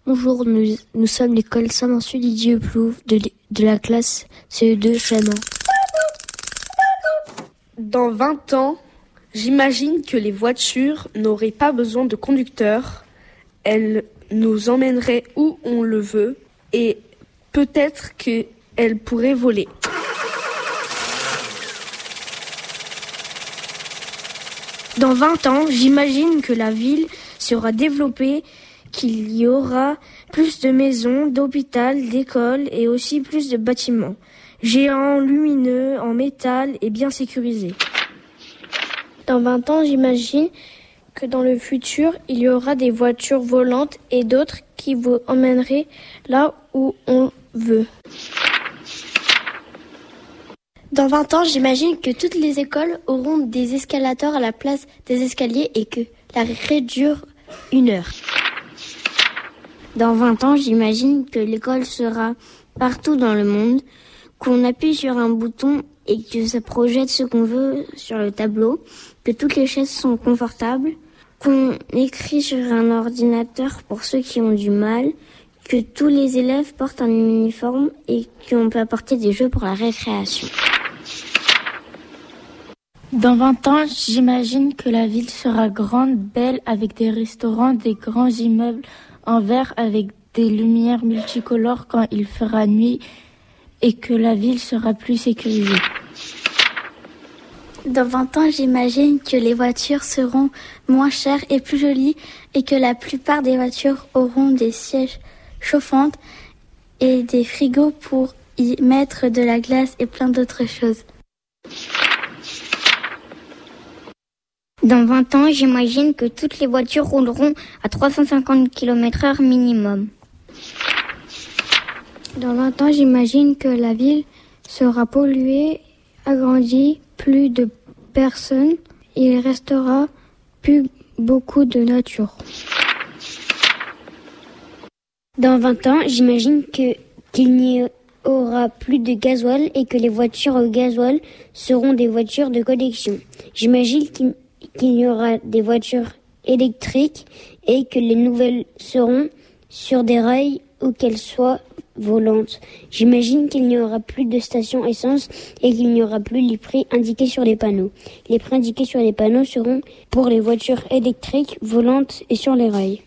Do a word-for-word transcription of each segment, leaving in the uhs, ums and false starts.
Bonjour, nous, nous sommes l'école Saint-Mansuy Didier Plouf de, de la classe C E deux Flamand. Dans vingt ans, j'imagine que les voitures n'auraient pas besoin de conducteurs. Elles nous emmèneraient où on le veut et peut-être qu'elles pourraient voler. Dans vingt ans, j'imagine que la ville sera développée, qu'il y aura plus de maisons, d'hôpitaux, d'écoles et aussi plus de bâtiments, géants, lumineux, en métal et bien sécurisés. Dans vingt ans, j'imagine que dans le futur, il y aura des voitures volantes et d'autres qui vous emmèneraient là où on veut. Dans vingt ans, j'imagine que toutes les écoles auront des escalators à la place des escaliers et que la récré dure une heure. Dans vingt ans, j'imagine que l'école sera partout dans le monde, qu'on appuie sur un bouton et que ça projette ce qu'on veut sur le tableau, que toutes les chaises sont confortables, qu'on écrit sur un ordinateur pour ceux qui ont du mal, que tous les élèves portent un uniforme et qu'on peut apporter des jeux pour la récréation. Dans vingt ans, j'imagine que la ville sera grande, belle, avec des restaurants, des grands immeubles en verre avec des lumières multicolores quand il fera nuit et que la ville sera plus sécurisée. Dans vingt ans, j'imagine que les voitures seront moins chères et plus jolies et que la plupart des voitures auront des sièges chauffants et des frigos pour y mettre de la glace et plein d'autres choses. Dans vingt ans, j'imagine que toutes les voitures rouleront à trois cent cinquante kilomètres heure minimum. Dans vingt ans, j'imagine que la ville sera polluée, agrandie, plus de personnes, il restera plus beaucoup de nature. Dans vingt ans, j'imagine que, qu'il n'y aura plus de gasoil et que les voitures au gasoil seront des voitures de collection. J'imagine qu'il qu'il y aura des voitures électriques et que les nouvelles seront sur des rails ou qu'elles soient volantes. J'imagine qu'il n'y aura plus de stations essence et qu'il n'y aura plus les prix indiqués sur les panneaux. Les prix indiqués sur les panneaux seront pour les voitures électriques, volantes et sur les rails.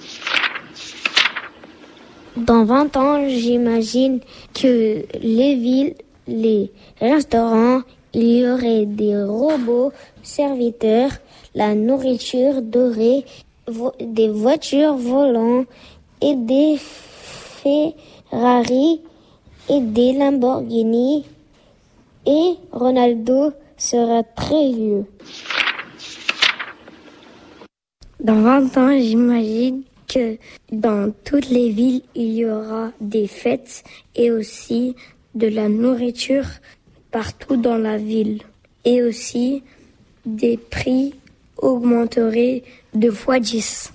Dans vingt ans, j'imagine que les villes, les restaurants, il y aurait des robots serviteurs, la nourriture dorée, vo- des voitures volantes et des Ferrari et des Lamborghini. Et Ronaldo sera très vieux. Dans vingt ans, j'imagine que dans toutes les villes, il y aura des fêtes et aussi de la nourriture partout dans la ville. Et aussi, des prix augmenteraient deux fois dix.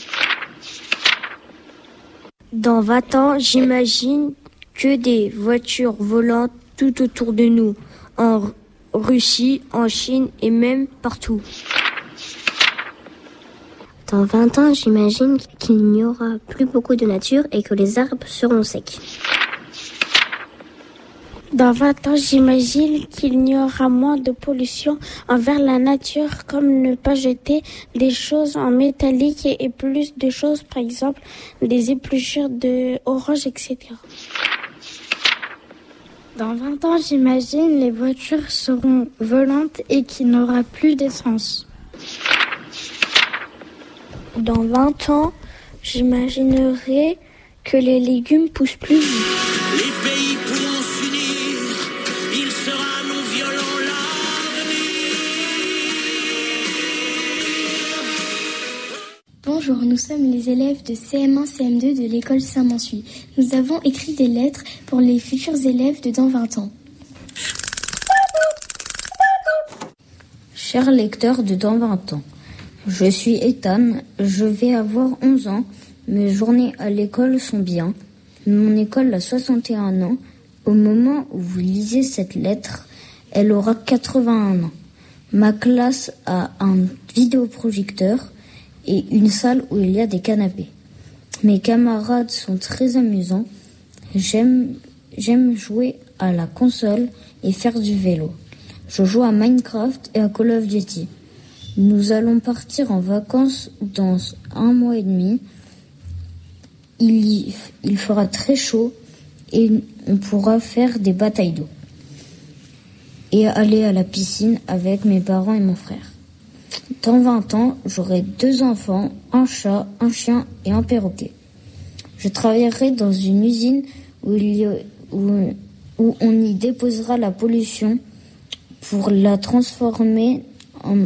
Dans vingt ans, j'imagine que des voitures volantes tout autour de nous, en Russie, en Chine et même partout. Dans vingt ans, j'imagine qu'il n'y aura plus beaucoup de nature et que les arbres seront secs. Dans vingt ans, j'imagine qu'il y aura moins de pollution envers la nature, comme ne pas jeter des choses en métallique et, et plus de choses, par exemple des épluchures de orange, et cetera. Dans vingt ans, j'imagine les voitures seront volantes et qu'il n'y aura plus d'essence. Dans vingt ans, j'imaginerai que les légumes poussent plus vite. Les pays pourront s'unir, il sera non violent l'avenir. Bonjour, nous sommes les élèves de C M un C M deux de l'école Saint-Mansuy. Nous avons écrit des lettres pour les futurs élèves de dans vingt ans. Chers lecteurs de dans vingt ans, je suis Ethan, je vais avoir onze ans, mes journées à l'école sont bien. Mon école a soixante et un ans. Au moment où vous lisez cette lettre, elle aura quatre-vingt-un ans. Ma classe a un vidéoprojecteur et une salle où il y a des canapés. Mes camarades sont très amusants. J'aime, j'aime jouer à la console et faire du vélo. Je joue à Minecraft et à Call of Duty. Nous allons partir en vacances dans un mois et demi. Il, y, il fera très chaud et on pourra faire des batailles d'eau. Et aller à la piscine avec mes parents et mon frère. Dans vingt ans, j'aurai deux enfants, un chat, un chien et un perroquet. Je travaillerai dans une usine où, il y a, où, où on y déposera la pollution pour la transformer en,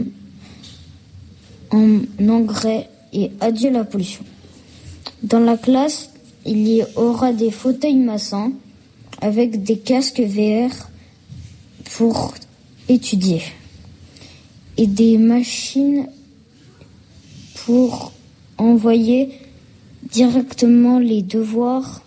en engrais et adieu la pollution. Dans la classe, il y aura des fauteuils massants avec des casques V R pour étudier et des machines pour envoyer directement les devoirs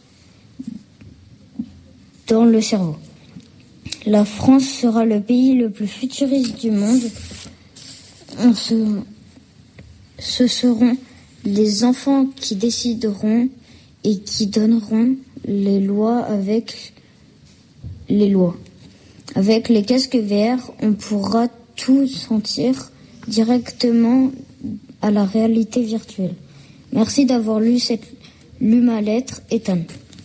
dans le cerveau. La France sera le pays le plus futuriste du monde. On se, ce seront les enfants qui décideront et qui donneront les lois avec les lois. Avec les casques V R, on pourra tout sentir directement à la réalité virtuelle. Merci d'avoir lu, cette, lu ma lettre, Ethan.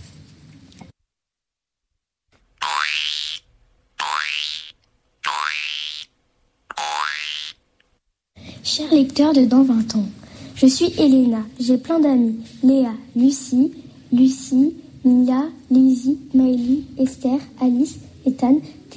Chers lecteurs de Dans vingt ans, je suis Elena, j'ai plein d'amis. Léa, Lucie, Lucie, Mila, Lizzie, Maëlie, Esther, Alice, Ethan,